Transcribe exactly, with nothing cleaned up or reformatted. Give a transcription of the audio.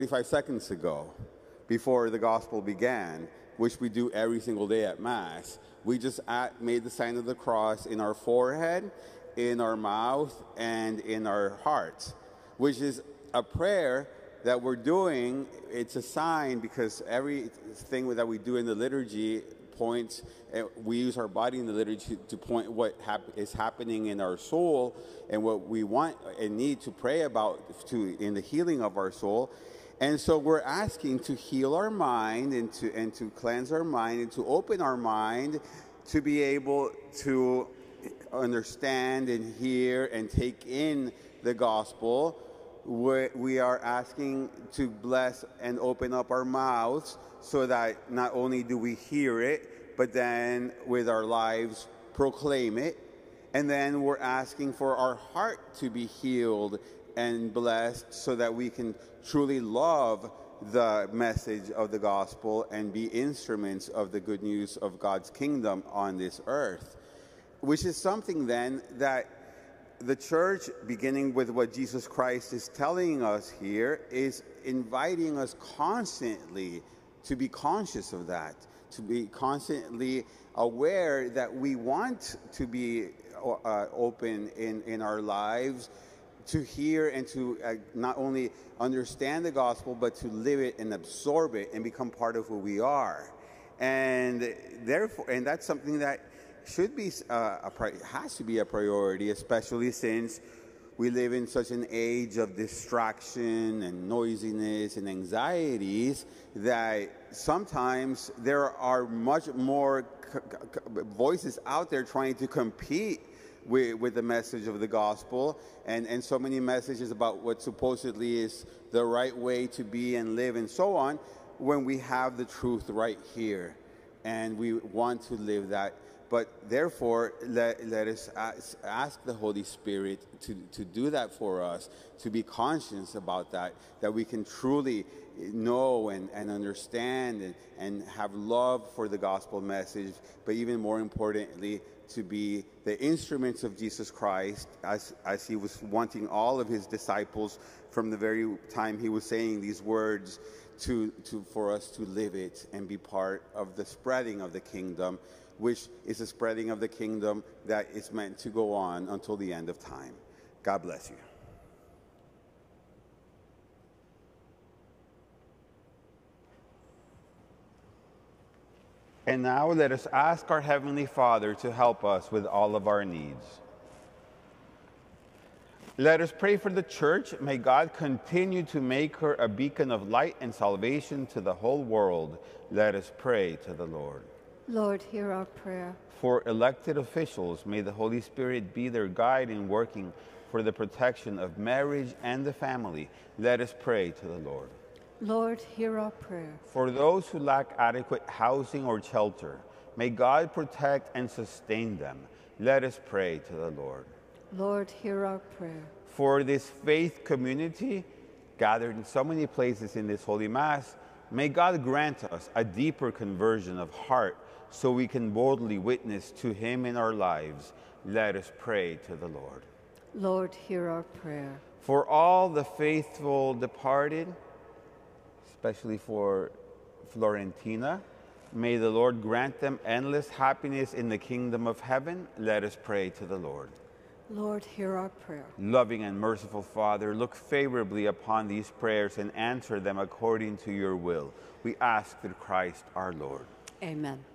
thirty-five seconds ago, before the gospel began, which we do every single day at Mass. We just at, made the sign of the cross in our forehead, in our mouth, and in our hearts, which is a prayer that we're doing. It's a sign because everything that we do in the liturgy points, we use our body in the liturgy to point what hap- is happening in our soul and what we want and need to pray about to in the healing of our soul. And so we're asking to heal our mind and to and to cleanse our mind and to open our mind to be able to understand and hear and take in the gospel. We are asking to bless and open up our mouths so that not only do we hear it, but then with our lives proclaim it. And then we're asking for our heart to be healed and blessed so that we can truly love the message of the gospel and be instruments of the good news of God's kingdom on this earth. Which is something then that the church, beginning with what Jesus Christ is telling us here, is inviting us constantly to be conscious of that, to be constantly aware that we want to be uh, open in, in our lives, to hear and to uh, not only understand the gospel, but to live it and absorb it and become part of who we are. And therefore, and that's something that should be uh, a pri- has to be a priority, especially since we live in such an age of distraction and noisiness and anxieties that sometimes there are much more c- c- voices out there trying to compete with, with the message of the gospel, and, and so many messages about what supposedly is the right way to be and live and so on, when we have the truth right here and we want to live that. But therefore, let, let us ask, ask the Holy Spirit to, to do that for us, to be conscious about that, that we can truly know and, and understand and, and have love for the gospel message, but even more importantly, to be the instruments of Jesus Christ, as, as he was wanting all of his disciples from the very time he was saying these words, to, to for us to live it and be part of the spreading of the kingdom, which is a spreading of the kingdom that is meant to go on until the end of time. God bless you. And now let us ask our Heavenly Father to help us with all of our needs. Let us pray for the Church. May God continue to make her a beacon of light and salvation to the whole world. Let us pray to the Lord. Lord, hear our prayer. For elected officials, may the Holy Spirit be their guide in working for the protection of marriage and the family. Let us pray to the Lord. Lord, hear our prayer. For those who lack adequate housing or shelter, may God protect and sustain them. Let us pray to the Lord. Lord, hear our prayer. For this faith community gathered in so many places in this Holy Mass, may God grant us a deeper conversion of heart so we can boldly witness to him in our lives. Let us pray to the Lord. Lord, hear our prayer. For all the faithful departed, especially for Florentina, may the Lord grant them endless happiness in the kingdom of heaven. Let us pray to the Lord. Lord, hear our prayer. Loving and merciful Father, look favorably upon these prayers and answer them according to your will. We ask through Christ our Lord. Amen.